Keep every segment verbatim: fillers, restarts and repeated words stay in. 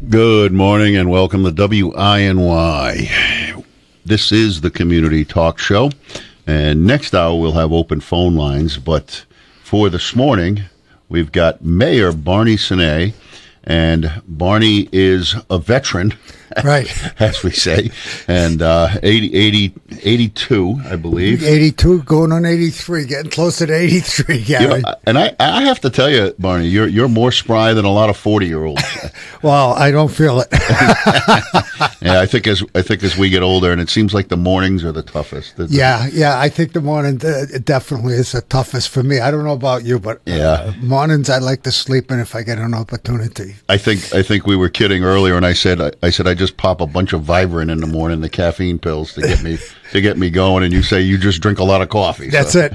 Good morning and welcome to W I N Y. This is the Community Talk Show, and next hour we'll have open phone lines, but for this morning we've got Mayor Barney Sine, and Barney is a veteran, right, as we say, and uh, eighty, eighty, eighty-two, I believe. eighty-two, going on eighty-three, getting closer to eighty-three, Gary. You know, and I, I have to tell you, Barney, you're you're more spry than a lot of forty-year-olds. Well, I don't feel it. Yeah, I think as I think as we get older, and it seems like the mornings are the toughest. The, the, yeah, yeah, I think the morning uh, it definitely is the toughest for me. I don't know about you, but uh, yeah. mornings I like to sleep in if I get an opportunity. I think I think we were kidding earlier, and I said I, I said I just pop a bunch of Vibrant in the morning, the caffeine pills to get me to get me going, and you say you just drink a lot of coffee. That's so.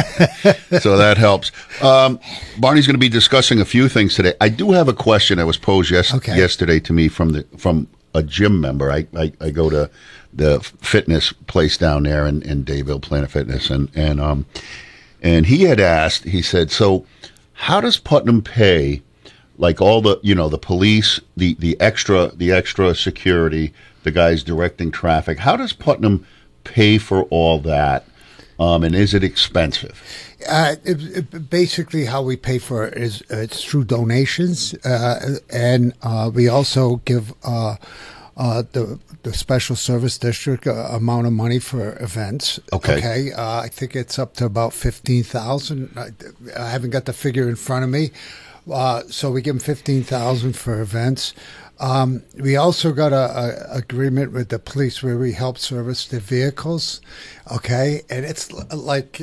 it. So that helps. Um, Barney's going to be discussing a few things today. I do have a question that was posed yes, okay. yesterday to me from the from a gym member. I, I, I go to the fitness place down there in, in Dayville, Planet Fitness, and and um and he had asked. He said, "So, how does Putnam pay?" Like all the, you know, the police, the, the extra, the extra security, the guys directing traffic. How does Putnam pay for all that? Um, and is it expensive? Uh, it, it, basically, how we pay for it is uh, it's through donations, uh, and uh, we also give uh, uh, the the special service district a amount of money for events. Okay, okay. Uh, I think it's up to about fifteen thousand. I, I haven't got the figure in front of me. Uh, so we give them fifteen thousand for events. Um, we also got a, a agreement with the police where we help service their vehicles. Okay, and it's like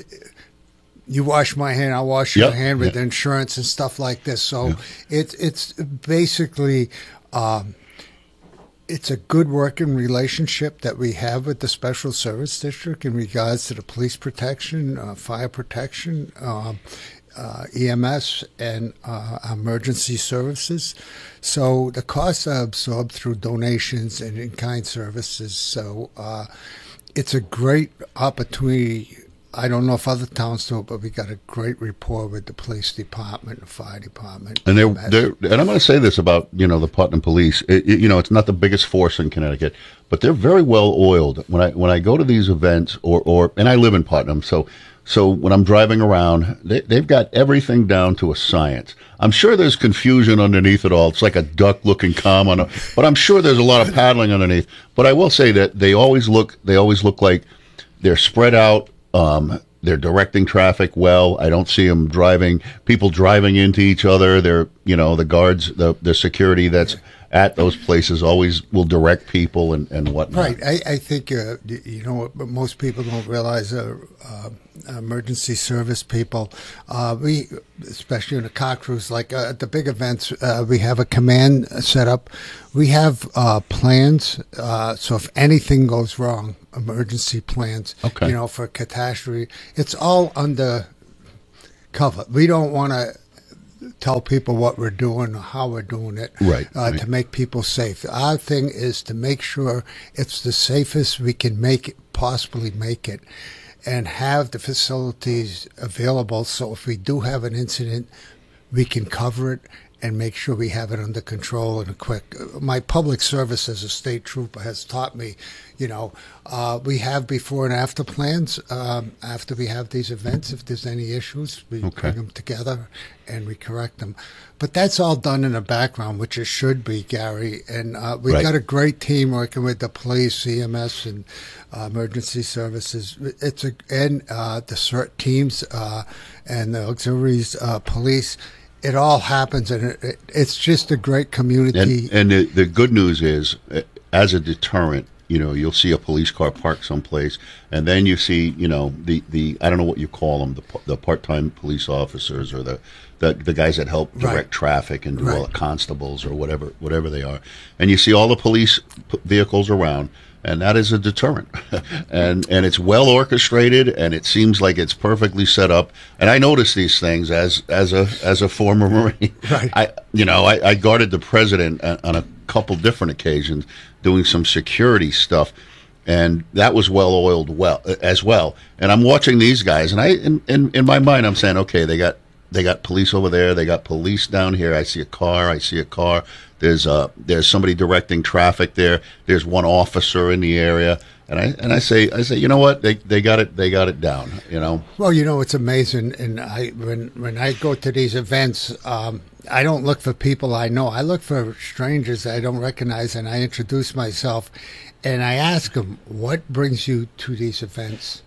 you wash my hand, I wash yep. your hand with yep. insurance and stuff like this. So yep. it's it's basically um, it's a good working relationship that we have with the special service district in regards to the police protection, uh, fire protection. Um, Uh, E M S and uh, emergency services. So the costs are absorbed through donations and in-kind services. So uh, it's a great opportunity. I don't know if other towns do it, but we got a great rapport with the police department, the fire department. And they're, they're and I'm going to say this about, you know, the Putnam Police. It, it, you know, it's not the biggest force in Connecticut, but they're very well oiled. When I when I go to these events, or or and I live in Putnam, so. So when I'm driving around, they, they've got everything down to a science. I'm sure there's confusion underneath it all. It's like a duck looking calm on a, but I'm sure there's a lot of paddling underneath. But I will say that they always look, they always look like they're spread out. Um, they're directing traffic well. I don't see them driving, people driving into each other. They're, you know, the guards, the, the security that's at those places always will direct people and, and whatnot. Right. I, I think, uh, you know, what most people don't realize, uh, uh, emergency service people, uh, we, especially in the car crews, like uh, at the big events, uh, we have a command set up. We have uh, plans. Uh, so if anything goes wrong, emergency plans, okay. you know, for catastrophe, it's all under cover. We don't want to tell people what we're doing or how we're doing it, right, uh, right. to make people safe. Our thing is to make sure it's the safest we can make it, possibly make it, and have the facilities available so if we do have an incident, we can cover it and make sure we have it under control and a quick. My public service as a state trooper has taught me, you know, uh, we have before and after plans. Um, after we have these events, if there's any issues, we okay. bring them together and we correct them. But that's all done in the background, which it should be, Gary. And uh, we've right. got a great team working with the police, E M S, and uh, emergency services. It's a and uh, the CERT teams uh, and the auxiliaries uh, police. It all happens, and it, it, it's just a great community. And, and the, the good news is, as a deterrent, you know, you'll see a police car parked someplace, and then you see, you know, the, the I don't know what you call them, the the part-time police officers or the, the, the guys that help direct right. traffic and do right. all the constables or whatever whatever they are, and you see all the police vehicles around. And that is a deterrent, and and it's well orchestrated, and it seems like it's perfectly set up. And I notice these things as as a as a former Marine. Right. I you know I, I guarded the president on a couple different occasions, doing some security stuff, and that was well oiled well as well. And I'm watching these guys, and I in in, in my mind I'm saying, okay, they got they got police over there. They got police down here. I see a car. I see a car. There's uh there's somebody directing traffic there. There's one officer in the area. And I and I say I say you know what, they they got it they got it down, you know. Well, you know, it's amazing. And I when when I go to these events, um, I don't look for people I know. I look for strangers I don't recognize, and I introduce myself, and I ask them, "What brings you to these events?"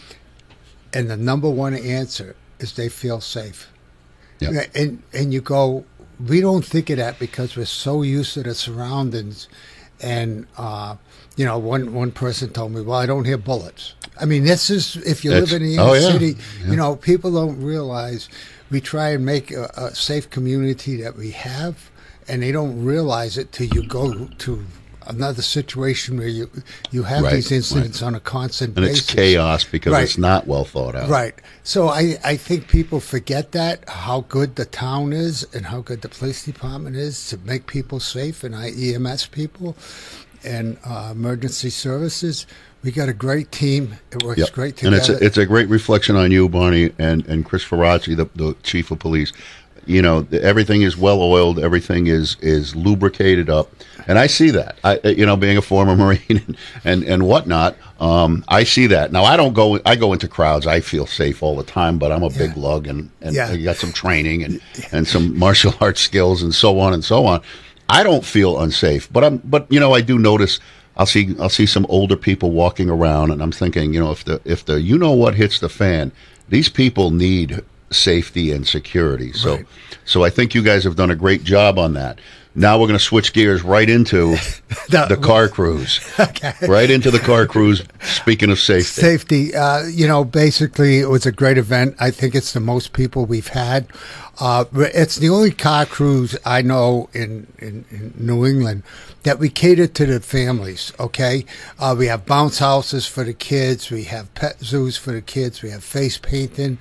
And the number one answer is they feel safe. Yep. And and you go, we don't think of that because we're so used to the surroundings, and. Uh, You know, one one person told me, "Well, I don't hear bullets." I mean, this is if you It's, live in the inner oh, yeah. city. Yeah. You know, people don't realize we try and make a, a safe community that we have, and they don't realize it till you go to another situation where you you have Right, these incidents right. on a constant And basis. it's chaos because Right. it's not well thought out. Right. So I, I think people forget that, how good the town is and how good the police department is to make people safe, and I E M S people and uh, emergency services. We got a great team. It works Yep. great And together. it's a, it's a great reflection on you, Barney, and, and Chris Ferrazzi, the, the chief of police. You know, the, everything is well oiled. Everything is, is lubricated up. And I see that. I, you know, being a former Marine and, and, and whatnot, um, I see that. Now, I don't go, I go into crowds. I feel safe all the time, but I'm a Yeah. big lug and, and Yeah. I got some training and, and some martial arts skills and so on and so on. I don't feel unsafe, but I'm, but you know, I do notice. I'll see, I'll see some older people walking around, and I'm thinking, you know, if the, if the, you know what hits the fan, these people need safety and security. So, Right. so I think you guys have done a great job on that. Now we're going to switch gears right into The- the car cruise, Okay. right into the car cruise. Speaking of safety, Safety, uh, you know, basically it was a great event. I think it's the most people we've had. Uh, it's the only car cruise I know in, in, in New England that we cater to the families, okay? Uh, we have bounce houses for the kids. We have pet zoos for the kids. We have face painting.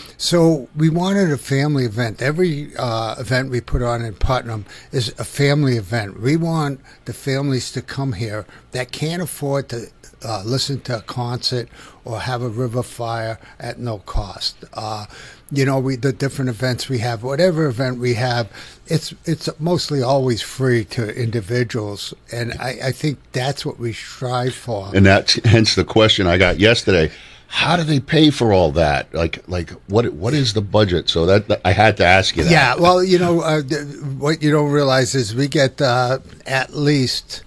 So we wanted a family event. Every uh, event we put on in Putnam is a family event. We want the families to come here that can't afford to uh, listen to a concert or have a river fire at no cost. Uh, you know, we the different events we have, whatever event we have, it's it's mostly always free to individuals, and I, I think that's what we strive for. and that's hence the question I got yesterday. How do they pay for all that? Like, like what? What is the budget? So that, that I had to ask you that. Yeah, well, you know, uh, th- what you don't realize is we get uh, at least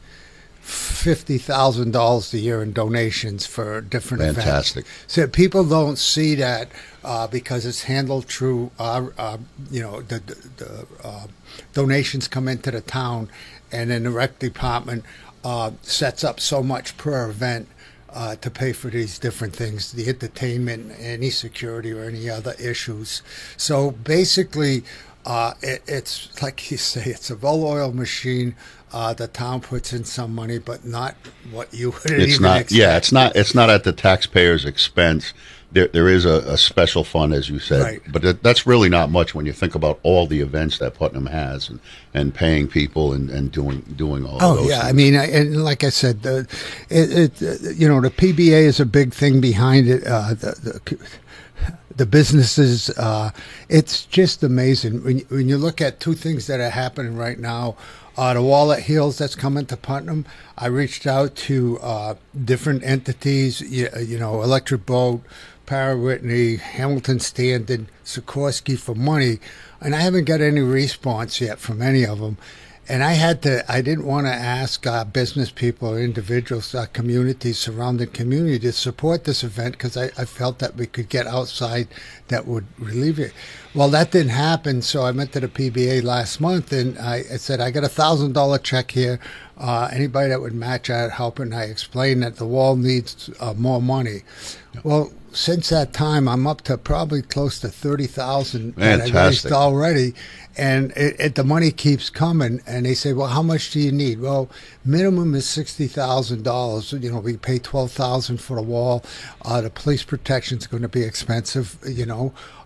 fifty thousand dollars a year in donations for different Fantastic. events. So people don't see that uh, because it's handled through our, uh, you know, the, the, the uh, donations come into the town, and then the rec department uh, sets up so much per event. Uh, to pay for these different things, the entertainment, any security or any other issues. So basically, uh, it, it's like you say, it's a well-oiled machine. Uh, the town puts in some money, but not what you would It's even not. expect. Yeah, it's not. It's not at the taxpayer's expense. There, there is a, a special fund, as you said, Right. but that, that's really not much when you think about all the events that Putnam has, and, and paying people and, and doing doing all. Oh of those yeah, things. I mean, I- and like I said, the, it, it uh, you know, the P B A is a big thing behind it. Uh, the, the the businesses, uh, it's just amazing when you, when you look at two things that are happening right now. Uh, the Wall at Heels that's coming to Putnam. I reached out to uh, different entities, you, you know, Electric Boat, Para Whitney, Hamilton Standard, Sikorsky for money, and I haven't got any response yet from any of them. And I had to, I didn't want to ask uh, business people or individuals, uh, communities, surrounding community to support this event because I, I felt that we could get outside that would relieve it. Well, that didn't happen, so I went to the P B A last month and I, I said, I got a one thousand dollars check here. Uh, anybody that would match, I'd help. And I explained that the wall needs uh, more money. Yep. Well, since that time, I'm up to probably close to thirty thousand that I raised already, and it, it, the money keeps coming. And they say, "Well, how much do you need?" Well, minimum is sixty thousand dollars. You know, we pay twelve thousand for the wall. Uh, the police protection is going to be expensive. You know,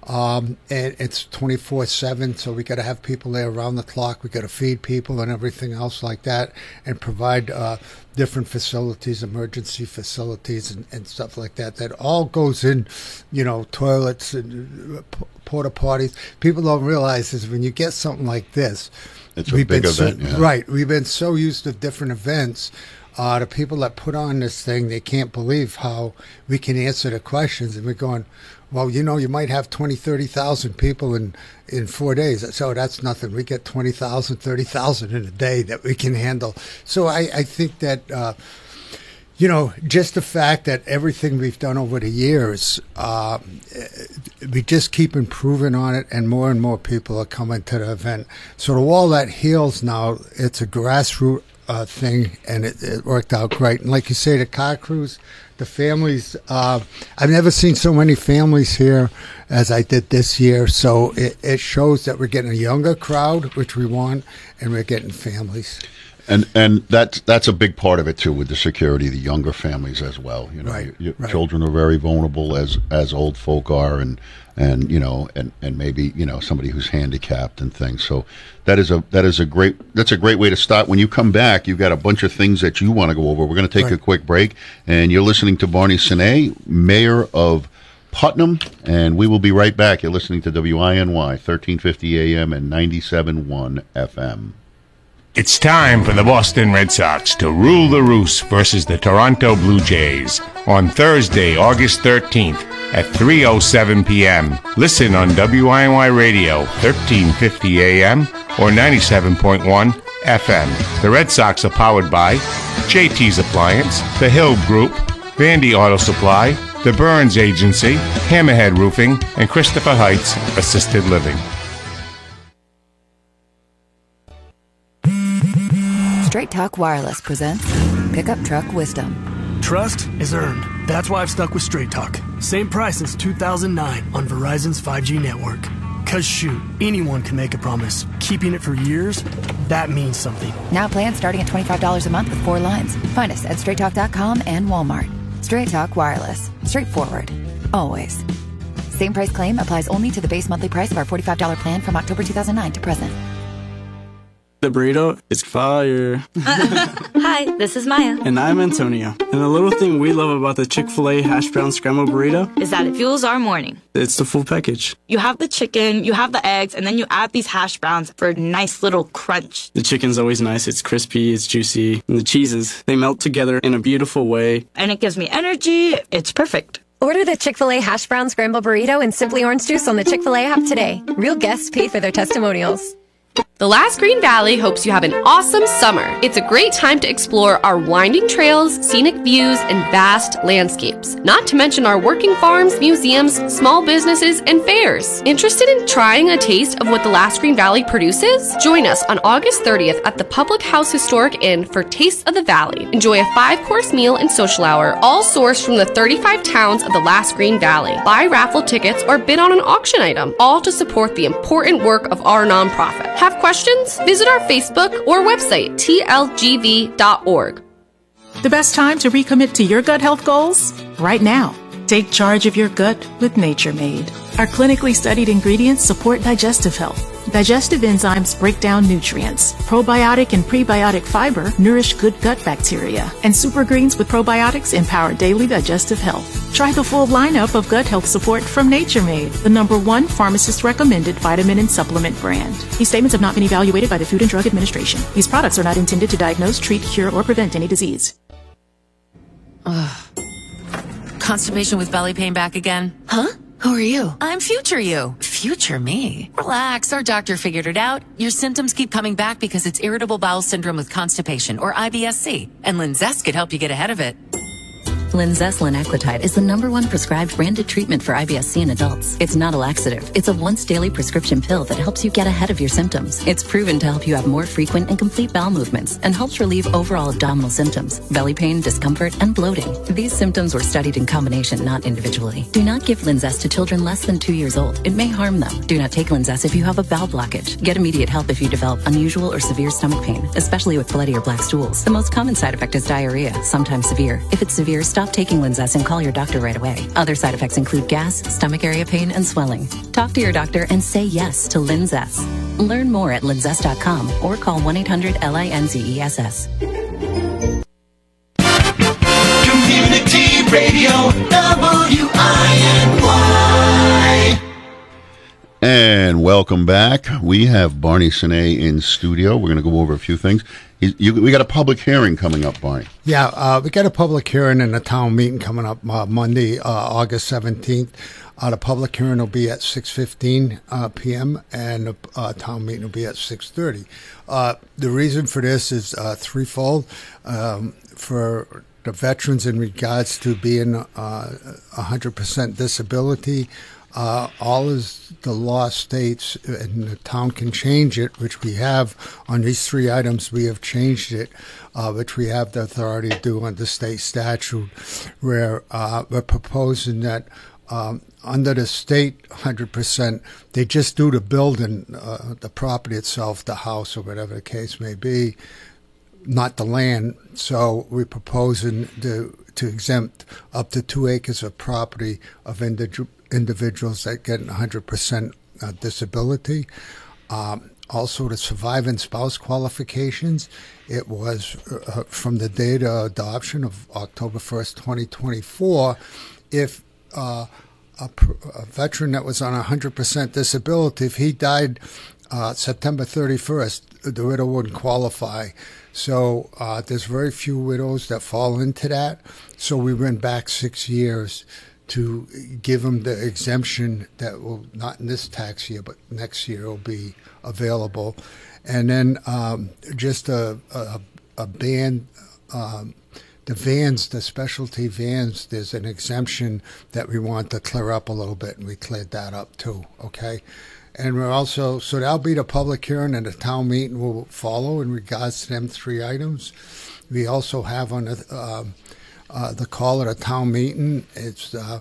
Um, and it's twenty-four seven, so we got to have people there around the clock. We got to feed people and everything else like that, and provide uh, different facilities, emergency facilities, and, and stuff like that. That all goes in, you know, toilets and uh, porta potties. People don't realize is when you get something like this, it's a big event, so, yeah. Right. We've been so used to different events. Uh, the people that put on this thing, they can't believe how we can answer the questions, and we're going, well, you know, you might have twenty, thirty thousand people in, in four days. So that's nothing. We get twenty thousand, thirty thousand in a day that we can handle. So I, I think that, uh, you know, just the fact that everything we've done over the years, uh, we just keep improving on it, and more and more people are coming to the event. So the wall that heals now, it's a grassroots uh, thing, and it, it worked out great. And like you say, the car crews, the families, uh, I've never seen so many families here as I did this year. So it, it shows that we're getting a younger crowd, which we want, and we're getting families. And and that's that's a big part of it too, with the security, the younger families as well. You know, Right, your, your right. children are very vulnerable, as as old folk are, and and you know, and, and maybe you know somebody who's handicapped and things. So that is a that is a great that's a great way to start. When you come back, you've got a bunch of things that you want to go over. We're going to take Right. a quick break, and you're listening to Barney Sine, Mayor of Putnam, and we will be right back. You're listening to W I N Y, thirteen fifty A M and ninety-seven point one F M. It's time for the Boston Red Sox to rule the roost versus the Toronto Blue Jays on Thursday, August thirteenth at three oh seven p.m. Listen on W I N Y Radio, thirteen fifty A M or ninety-seven point one F M. The Red Sox are powered by J T's Appliance, The Hill Group, Vandy Auto Supply, The Burns Agency, Hammerhead Roofing, and Christopher Heights Assisted Living. Straight Talk Wireless presents Pickup Truck Wisdom. Trust is earned. That's why I've stuck with Straight Talk. Same price since two thousand nine on Verizon's five G network. Cause shoot, anyone can make a promise. Keeping it for years, that means something. Now plans starting at twenty-five dollars a month with four lines. Find us at straight talk dot com and Walmart. Straight Talk Wireless. Straightforward. Always. Same price claim applies only to the base monthly price of our forty-five dollars plan from October two thousand nine to present. The burrito is fire. Hi, this is Maya. And I'm Antonio. And the little thing we love about the Chick-fil-A hash brown scrambled burrito Is that it fuels our morning. it's the full package. You have the chicken, you have the eggs, and then you add these hash browns for a nice little crunch. The chicken's always nice. It's crispy, it's juicy. And the cheeses, they melt together in a beautiful way. And it gives me energy. It's perfect. Order the Chick-fil-A Hash Brown Scramble Burrito and Simply Orange Juice on the Chick-fil-A app today. Real guests pay for their testimonials. The Last Green Valley hopes you have an awesome summer. It's a great time to explore our winding trails, scenic views, and vast landscapes. Not to mention our working farms, museums, small businesses, and fairs. Interested in trying a taste of what the Last Green Valley produces? Join us on August thirtieth at the Public House Historic Inn for Taste of the Valley. Enjoy a five-course meal and social hour, all sourced from the thirty-five towns of the Last Green Valley. Buy raffle tickets or bid on an auction item, all to support the important work of our nonprofit. Have questions? Visit our Facebook or website, T L G V dot org. The best time to recommit to your gut health goals? Right now. Take charge of your gut with Nature Made. Our clinically studied ingredients support digestive health. Digestive enzymes break down nutrients. Probiotic and prebiotic fiber nourish good gut bacteria. And super greens with probiotics empower daily digestive health. Try the full lineup of gut health support from Nature Made, the number one pharmacist-recommended vitamin and supplement brand. These statements have not been evaluated by the Food and Drug Administration. These products are not intended to diagnose, treat, cure, or prevent any disease. Ugh. Constipation with belly pain back again? Huh? Who are you? I'm future you. Future me? Relax, our doctor figured it out. Your symptoms keep coming back because it's irritable bowel syndrome with constipation, or I B S C, and Linzess could help you get ahead of it. Linzess linaclotide is the number one prescribed branded treatment for I B S C in adults. It's not a laxative. It's a once daily prescription pill that helps you get ahead of your symptoms. It's proven to help you have more frequent and complete bowel movements and helps relieve overall abdominal symptoms, belly pain, discomfort, and bloating. These symptoms were studied in combination, not individually. Do not give Linzess to children less than two years old. It may harm them. Do not take Linzess if you have a bowel blockage. Get immediate help if you develop unusual or severe stomach pain, especially with bloody or black stools. The most common side effect is diarrhea, sometimes severe. If it's severe, stop Stop taking Linzess and call your doctor right away. Other side effects include gas, stomach area pain, and swelling. Talk to your doctor and say yes to Linzess. Learn more at linzess dot com or call one eight hundred L I N Z E S S. Community Radio, W I N Y. And welcome back. We have Barney Sine in studio. We're going to go over a few things. He's, you, we got a public hearing coming up, Barney. Yeah, uh, we got a public hearing and a town meeting coming up uh, Monday, uh, August seventeenth. Uh, the public hearing will be at six fifteen uh, p.m. and the uh, town meeting will be at six thirty. Uh, the reason for this is uh, threefold. Um, for the veterans in regards to being uh, one hundred percent disability, Uh, all as the law states, and the town can change it, which we have on these three items, we have changed it, uh, which we have the authority to do under state statute, where uh, we're proposing that um, under the state one hundred percent, they just do the building, uh, the property itself, the house or whatever the case may be, not the land. So we're proposing to, to exempt up to two acres of property of individual individuals that get one hundred percent uh, disability. Um, also, the surviving spouse qualifications, it was uh, from the date of adoption of October first, twenty twenty-four, if uh, a, a veteran that was on one hundred percent disability, if he died uh, September thirty-first, the widow wouldn't qualify. So uh, there's very few widows that fall into that. So we went back six years to give them the exemption that will, not in this tax year, but next year will be available. And then um, just a, a, a ban, um, the vans, the specialty vans, there's an exemption that we want to clear up a little bit, and we cleared that up too, okay? And we're also, so that'll be the public hearing, and the town meeting will follow in regards to them three items. We also have on the, um, Uh, the call at a town meeting. It's uh,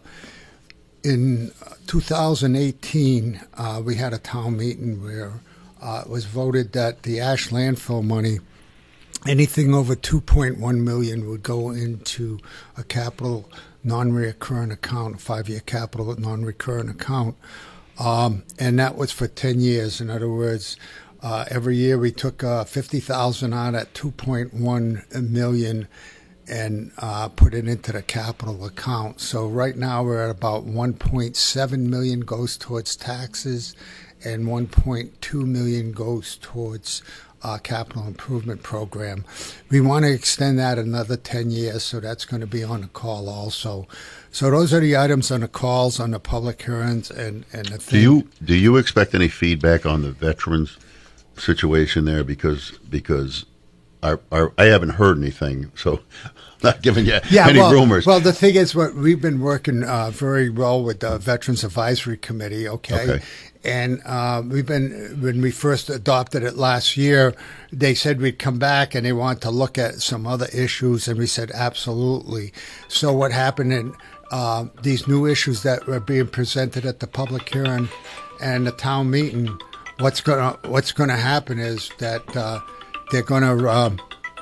in two thousand eighteen, uh, we had a town meeting where uh, it was voted that the ash landfill money, anything over two point one million dollars would go into a capital non-recurring account, a five-year capital non-recurring account. Um, and that was for ten years. In other words, uh, every year we took uh, fifty thousand dollars out at two point one million dollars and uh, put it into the capital account. So right now we're at about one point seven million dollars goes towards taxes, and one point two million dollars goes towards uh, capital improvement program. We want to extend that another ten years, so that's going to be on the call also. So those are the items on the calls, on the public hearings, and, and the thing. Do you do you expect any feedback on the veterans situation there? Because because Our, our, I haven't heard anything, so I'm not giving you yeah, any well, rumors. Well, the thing is, what we've been working uh, very well with the Veterans Advisory Committee, okay? okay. And uh, we've been, when we first adopted it last year, they said we'd come back and they want to look at some other issues, and we said absolutely. So what happened in uh, these new issues that were being presented at the public hearing and the town meeting, what's gonna what's gonna happen is that uh, they're going to, um,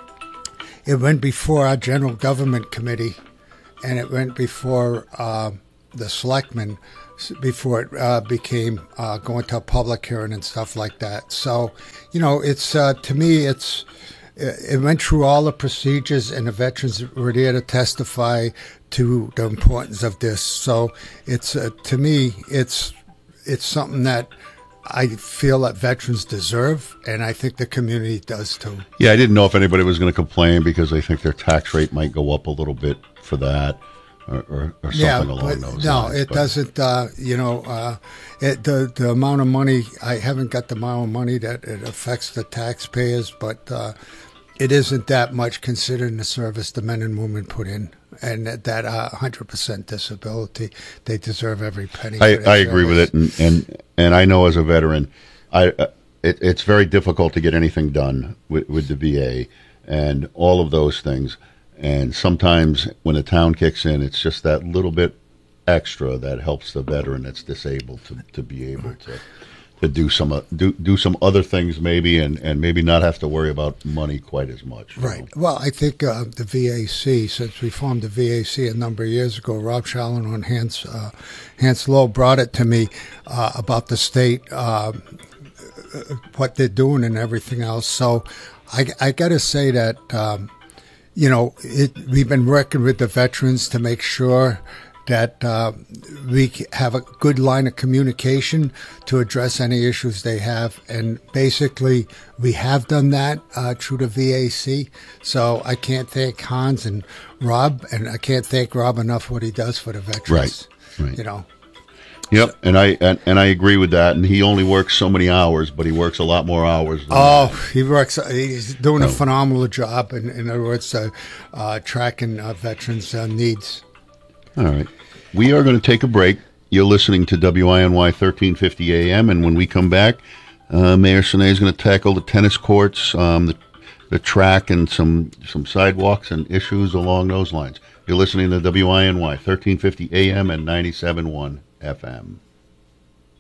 it went before our General Government Committee, and it went before uh, the selectmen, before it uh, became uh, going to a public hearing and stuff like that. So, you know, it's, uh, to me, it's, it went through all the procedures, and the veterans were there to testify to the importance of this. So it's, uh, to me, it's, it's something that I feel that veterans deserve, and I think the community does too. Yeah, I didn't know if anybody was going to complain because they think their tax rate might go up a little bit for that, or, or, or something yeah, along but those no, lines. it but. doesn't. Uh, you know, uh, it, the the amount of money, I haven't got the amount of money that it affects the taxpayers, but uh, it isn't that much considering the service the men and women put in. And that, that uh, one hundred percent disability, they deserve every penny. I, for I agree with service. it, and, and and I know as a veteran, I uh, it, it's very difficult to get anything done with, with the V A and all of those things. And sometimes when the town kicks in, it's just that little bit extra that helps the veteran that's disabled to, to be able to to do some uh, do do some other things maybe, and, and maybe not have to worry about money quite as much. Right. know? Well, I think uh, the V A C, since we formed the V A C a number of years ago, Rob Shallow and Hans uh, Hans Lowe brought it to me uh, about the state, uh, what they're doing and everything else. So I, I got to say that, um, you know, it, we've been working with the veterans to make sure that uh, we have a good line of communication to address any issues they have. And basically, we have done that uh, through the V A C. So I can't thank Hans and Rob, and I can't thank Rob enough for what he does for the veterans. Right, right. You know. Yep, and I and, and I agree with that. And he only works so many hours, but he works a lot more hours. Than oh, that. he works. He's doing Oh. a phenomenal job. In, in other words, uh, uh, tracking uh, veterans' uh, needs. All right. We are going to take a break. You're listening to W I N Y thirteen fifty A M, and when we come back, uh, Mayor Sine is going to tackle the tennis courts, um, the, the track, and some, some sidewalks and issues along those lines. You're listening to W I N Y thirteen fifty A M and ninety-seven point one F M.